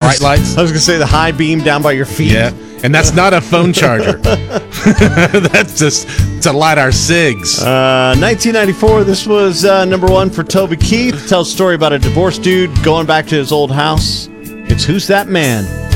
bright lights. I was going to say the high beam down by your feet. Yeah, and that's not a phone charger. That's just to light our cigs. 1994, this was number one for Toby Keith. Tells a story about a divorced dude going back to his old house. It's Who's That Man?